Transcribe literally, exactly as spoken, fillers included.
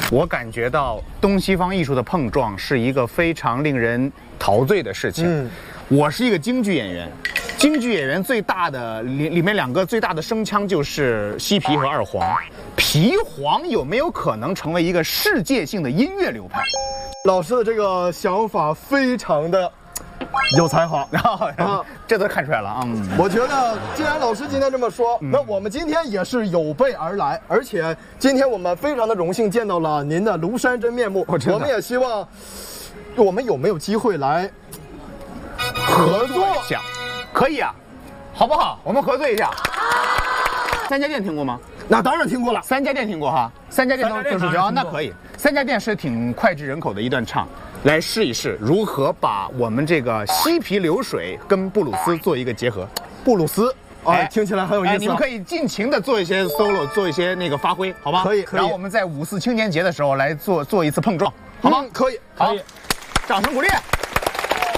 我感觉到东西方艺术的碰撞是一个非常令人陶醉的事情。嗯，我是一个京剧演员，京剧演员最大的里里面两个最大的声腔就是西皮和二黄。皮黄有没有可能成为一个世界性的音乐流派？ 老师的这个想法非常的有才华啊，这都看出来了啊。嗯， 我觉得既然老师今天这么说，那我们今天也是有备而来，而且今天我们非常的荣幸见到了您的庐山真面目。我我们也希望，我们有没有机会来合作一下？可以啊，好不好？我们合作一下。三家店听过吗？ 那当然听过了。 三家店听过哈，三家店都都是这那可以。三家店是挺脍炙人口的一段唱，来试一试如何把我们这个西皮流水跟布鲁斯做一个结合。 布鲁斯，哎，听起来很有意思。 你们可以尽情的做一些 solo， 做一些那个发挥，好吧？ 可以，可以。 然后我们在五四青年节的时候来做做一次碰撞，好吗？ 可以， 好，掌声鼓励。